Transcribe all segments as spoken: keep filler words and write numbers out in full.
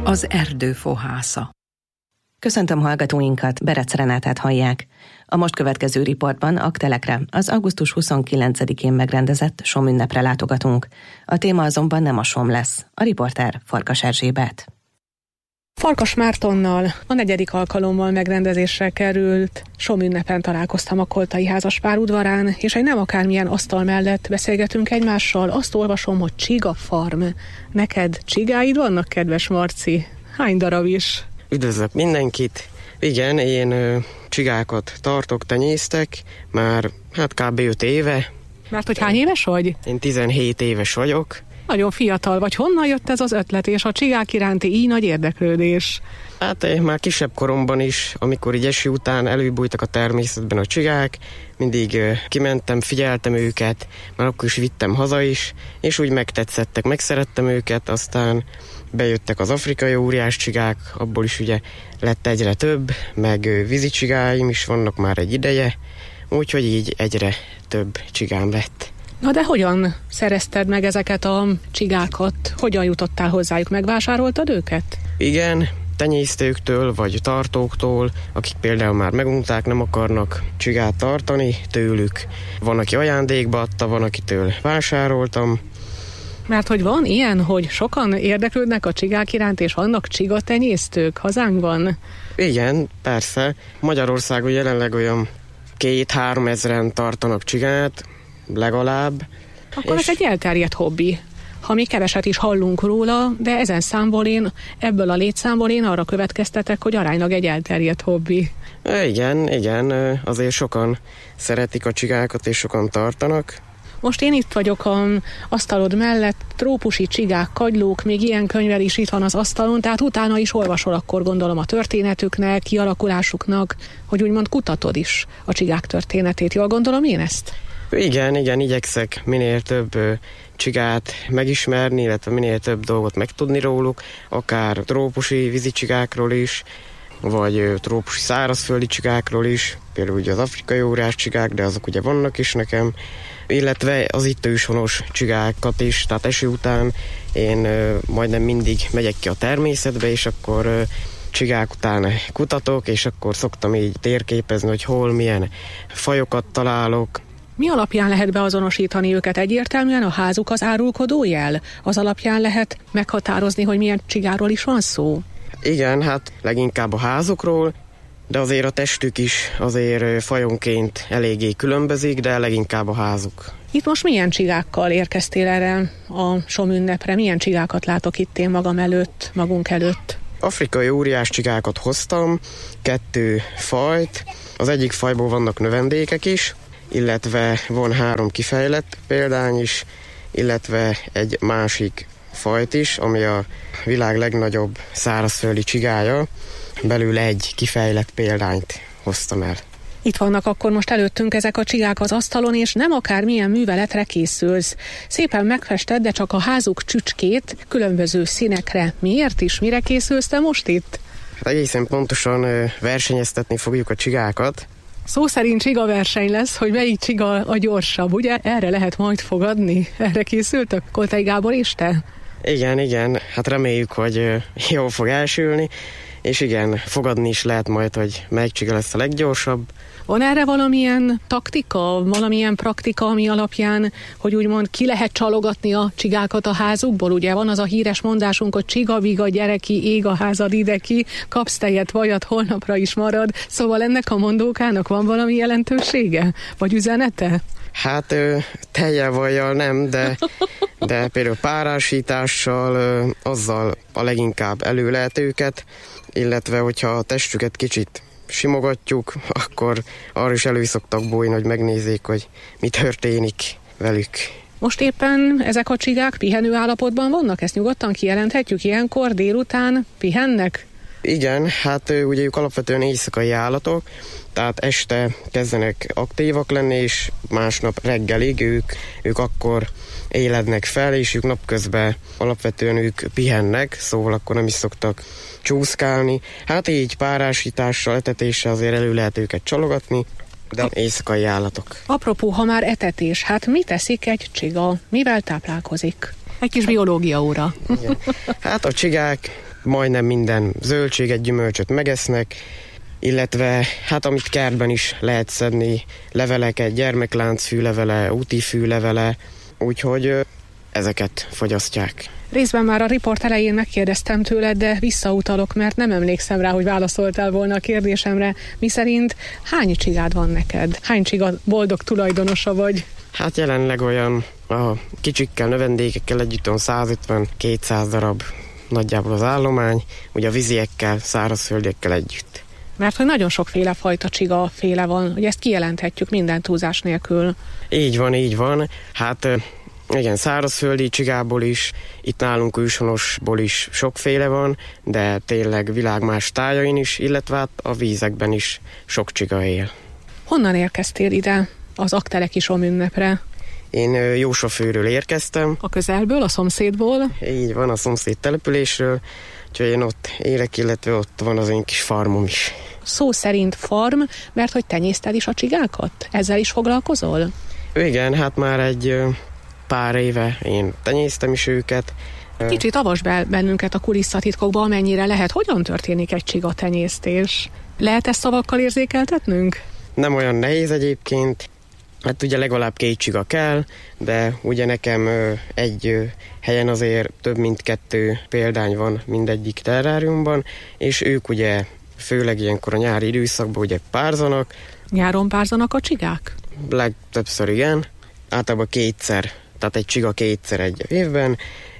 Az erdő fohásza. Köszöntöm hallgatóinkat, Berec Renátát hallják. A most következő riportban Aktelekre, az augusztus huszonkilencedikén megrendezett somünnepre látogatunk. A téma azonban nem a som lesz. A riporter Farkas Erzsébet. Farkas Mártonnal a negyedik alkalommal megrendezésre került somünnepen találkoztam a koltai házaspár udvarán, és egy nem akármilyen asztal mellett beszélgetünk egymással. Azt olvasom, hogy csiga farm. Neked csigáid vannak, kedves Marci? Hány darab is? Üdvözlök mindenkit! Igen, én ö, csigákat tartok, tenyésztek, már hát kb. öt éve. Mert hogy hány éves vagy? Én tizenhét éves vagyok. Nagyon fiatal vagy. Honnan jött ez az ötlet és a csigák iránti így nagy érdeklődés? Hát én már kisebb koromban is, amikor így eső után előbújtak a természetben a csigák, mindig ö, kimentem, figyeltem őket, már akkor is vittem haza is, és úgy megtetszettek, megszerettem őket, aztán bejöttek az afrikai óriás csigák, abból is ugye lett egyre több, meg ö, vízicsigáim is vannak már egy ideje, úgyhogy így egyre több csigám lett. Na de hogyan szerezted meg ezeket a csigákat? Hogyan jutottál hozzájuk? Megvásároltad őket? Igen, tenyésztőktől vagy tartóktól, akik például már megunták, nem akarnak csigát tartani, tőlük. Van, aki ajándékba adta, van, akitől vásároltam. Mert hogy van ilyen, hogy sokan érdeklődnek a csigák iránt, és vannak csigatenyésztők hazánkban? Igen, persze. Magyarországon jelenleg olyan két-három ezren tartanak csigát, legalább. Akkor és... ez egy elterjedt hobbi. Ha mi keveset is hallunk róla, de ezen számból én, ebből a létszámból én arra következtetek, hogy aránylag egy elterjedt hobbi. Igen, igen, azért sokan szeretik a csigákat, és sokan tartanak. Most én itt vagyok az asztalod mellett, trópusi csigák, kagylók, még ilyen könyvvel is itt van az asztalon, tehát utána is olvasol akkor gondolom a történetüknek, kialakulásuknak, hogy úgymond kutatod is a csigák történetét. Jól gondolom én ezt? Igen, igen, igyekszek minél több ö, csigát megismerni, illetve minél több dolgot megtudni róluk, akár trópusi vízicsigákról is, vagy ö, trópusi szárazföldi csigákról is, például ugye az afrikai óriás csigák, de azok ugye vannak is nekem, illetve az itt őshonos csigákat is, tehát eső után én ö, majdnem mindig megyek ki a természetbe, és akkor ö, csigák után kutatok, és akkor szoktam így térképezni, hogy hol milyen fajokat találok. Mi alapján lehet beazonosítani őket? Egyértelműen a házuk az árulkodó jel? Az alapján lehet meghatározni, hogy milyen csigáról is van szó? Igen, hát leginkább a házukról, de azért a testük is azért fajonként eléggé különbözik, de leginkább a házuk. Itt most milyen csigákkal érkeztél erre a somünnepre? Milyen csigákat látok itt én magam előtt, magunk előtt? Afrikai óriás csigákat hoztam, kettő fajt. Az egyik fajból vannak növendékek is, illetve van három kifejlett példány is, illetve egy másik fajt is, ami a világ legnagyobb szárazföldi csigája. Belőle egy kifejlett példányt hoztam el. Itt vannak akkor most előttünk ezek a csigák az asztalon, és nem akármilyen műveletre készülsz. Szépen megfested, de csak a házuk csücskét különböző színekre. Miért is? Mire készülsz te most itt? Hát egészen pontosan versenyeztetni fogjuk a csigákat. Szó szerint csiga verseny lesz, hogy melyik csiga a gyorsabb, ugye? Erre lehet majd fogadni? Erre készültök, Koltai Gábor és te? Igen, igen. Hát reméljük, hogy jól fog elsülni, és igen, fogadni is lehet majd, hogy melyik csiga lesz a leggyorsabb. Van erre valamilyen taktika, valamilyen praktika, ami alapján, hogy úgymond ki lehet csalogatni a csigákat a házukból? Ugye van az a híres mondásunk, hogy csiga-viga, gyere ki, ég a házad ide ki, kapsz tejet, vajat, holnapra is marad. Szóval ennek a mondókának van valami jelentősége? Vagy üzenete? Hát tejjel, vajjal nem, de, de például párásítással azzal a leginkább elő lehet őket, illetve hogyha a testüket kicsit simogatjuk, akkor arra is elő szoktak bújni, hogy megnézzék, hogy mi történik velük. Most éppen ezek a csigák pihenő állapotban vannak? Ezt nyugodtan kijelenthetjük? Ilyenkor délután pihennek? Igen, hát ugye ők alapvetően éjszakai állatok, tehát este kezdenek aktívak lenni, és másnap reggelig ők, ők akkor élednek fel, és ők napközben alapvetően ők pihennek, szóval akkor nem is szoktak csúszkálni. Hát így párásítással, etetéssel azért elő lehet őket csalogatni, de éjszakai állatok. Apropó, ha már etetés, hát mit eszik egy csiga? Mivel táplálkozik? Egy kis biológia óra. Igen. Hát a csigák majdnem minden zöldséget, gyümölcsöt megesznek, illetve hát amit kertben is lehet szedni, leveleket, gyermekláncfűlevele, útifűlevele, úgyhogy ezeket fogyasztják. Részben már a riport elején megkérdeztem tőled, de visszautalok, mert nem emlékszem rá, hogy válaszoltál volna a kérdésemre. Miszerint hány csigád van neked? Hány csiga boldog tulajdonosa vagy? Hát jelenleg olyan a kicsikkel, növendékekkel együtt olyan százötven-kétszáz darab nagyjából az állomány, ugye a víziekkel, szárazföldiekkel együtt. Mert hogy nagyon sokféle fajta csiga féle van, hogy ezt kijelenthetjük minden túlzás nélkül. Így van, így van. Hát igen, szárazföldi csigából is, itt nálunk őshonosból is sokféle van, de tényleg világ más tájain is, illetve hát a vízekben is sok csiga él. Honnan érkeztél ide az Aggteleki Somünnepre? Én Jósafőről érkeztem. A közelből, a szomszédból? Így van, a szomszéd településről, úgyhogy én ott élek, illetve ott van az én kis farmom is. Szó szerint farm, mert hogy tenyészted is a csigákat? Ezzel is foglalkozol? Igen, hát már egy pár éve én tenyésztem is őket. Kicsit avasd be bennünket a kulisszatitkokba, amennyire lehet. Hogyan történik egy csiga tenyésztés? Lehet ezt szavakkal érzékeltetnünk? Nem olyan nehéz egyébként. Hát ugye legalább két csiga kell, de ugye nekem egy helyen azért több mint kettő példány van mindegyik terráriumban, és ők ugye főleg ilyenkor a nyári időszakban ugye párzanak. Nyáron párzanak a csigák? Legtöbbször igen, általában kétszer, tehát egy csiga kétszer egy évben,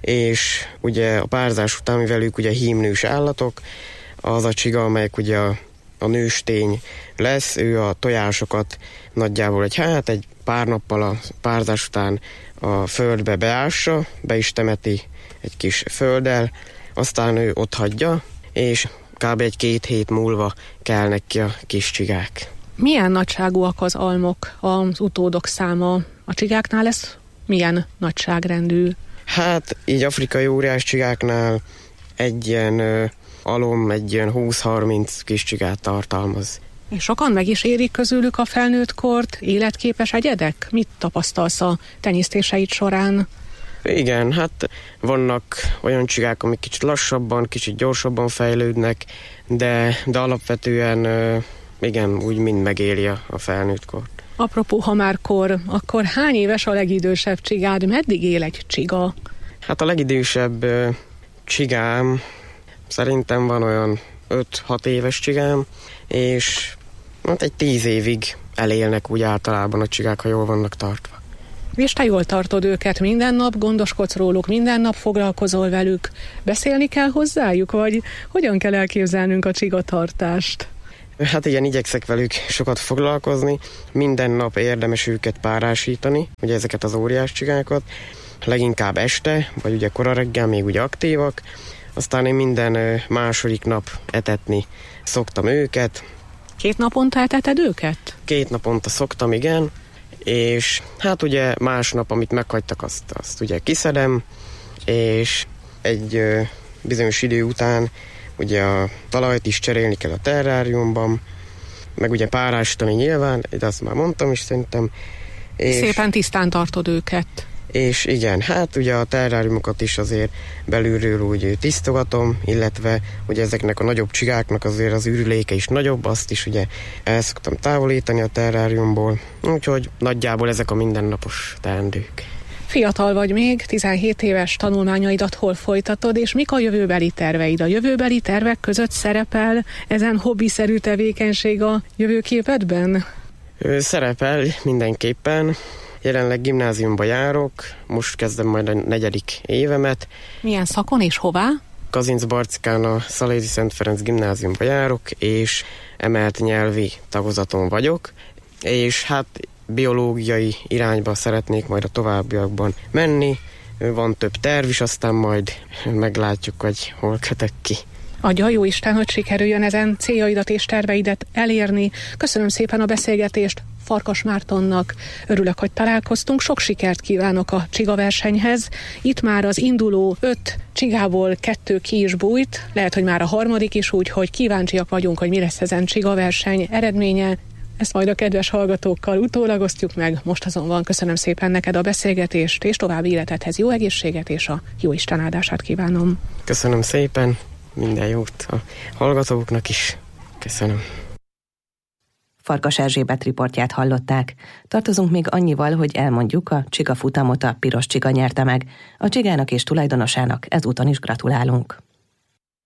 és ugye a párzás után, mivel ők ugye hímnős állatok, az a csiga, amelyik ugye a, a nőstény lesz, ő a tojásokat nagyjából egy, hát egy pár nappal a párzás után a földbe beássa, be is temeti egy kis földdel, aztán ő ott hagyja, és kb. egy-két hét múlva kelnek ki a kis csigák. Milyen nagyságúak az almok, az utódok száma? A csigáknál ez milyen nagyságrendű? Hát így afrikai óriás csigáknál egy ilyen ö, alom, egy ilyen húsz-harminc kis csigát tartalmaz. És sokan meg is érik közülük a felnőtt kort, életképes egyedek? Mit tapasztalsz a tenyésztéseid során? Igen, hát vannak olyan csigák, amik kicsit lassabban, kicsit gyorsabban fejlődnek, de, de alapvetően ö, igen, úgy mind megéli a, a felnőtt kort. Apropó, ha már kor, akkor hány éves a legidősebb csigád? Meddig él egy csiga? Hát a legidősebb ö, csigám szerintem van olyan öt-hat éves csigám, és hát egy tíz évig elélnek úgy általában a csigák, ha jól vannak tartva. És te jól tartod őket minden nap, gondoskodsz róluk, minden nap foglalkozol velük. Beszélni kell hozzájuk, vagy hogyan kell elképzelnünk a csigatartást? Hát igen, igyekszek velük sokat foglalkozni, minden nap érdemes őket párásítani, ugye ezeket az óriás csigákat, leginkább este, vagy ugye kora reggel még ugye aktívak, aztán én minden második nap etetni szoktam őket. Két naponta eteted őket? Két naponta szoktam, igen, és hát ugye másnap, amit meghagytak, azt, azt ugye kiszedem, és egy ö, bizonyos idő után ugye a talajt is cserélni kell a terráriumban, meg ugye párásítani nyilván, de azt már mondtam is szerintem. És, szépen tisztán tartod őket. És igen, hát ugye a terráriumokat is azért belülről úgy tisztogatom, illetve ugye ezeknek a nagyobb csigáknak azért az ürüléke is nagyobb, azt is ugye el szoktam távolítani a terráriumból, úgyhogy nagyjából ezek a mindennapos teendők. Fiatal vagy még, tizenhét éves, tanulmányaidat hol folytatod, és mik a jövőbeli terveid? A jövőbeli tervek között szerepel ezen hobbiszerű tevékenység a jövőképedben? Ö, szerepel mindenképpen. Jelenleg gimnáziumba járok, most kezdem majd a negyedik évemet. Milyen szakon és hová? Kazincbarckán a Szalédi Szent Ferenc gimnáziumba járok, és emelt nyelvi tagozaton vagyok, és hát biológiai irányba szeretnék majd a továbbiakban menni. Van több terv is, aztán majd meglátjuk, hogy hol kötök ki. Adja jó Isten, hogy sikerüljön ezen céljaidat és terveidet elérni. Köszönöm szépen a beszélgetést Farkas Mártonnak. Örülök, hogy találkoztunk. Sok sikert kívánok a csigaversenyhez. Itt már az induló öt csigából kettő ki is bújt. Lehet, hogy már a harmadik is, úgyhogy kíváncsiak vagyunk, hogy mi lesz ezen csigaverseny eredménye. Ezt majd a kedves hallgatókkal utólag osztjuk meg. Most azonban köszönöm szépen neked a beszélgetést, és további életedhez jó egészséget, és a jó Isten áldását kívánom. Köszönöm szépen. minden jót a hallgatóknak is. Köszönöm. Farkas Erzsébet riportját hallották. Tartozunk még annyival, hogy elmondjuk, a csiga futamot a Piros Csiga nyerte meg. A csigának és tulajdonosának ezúton is gratulálunk.